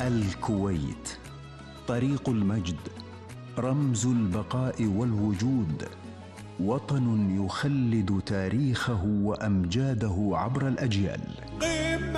الكويت طريق المجد، رمز البقاء والوجود، وطن يخلد تاريخه وأمجاده عبر الأجيال.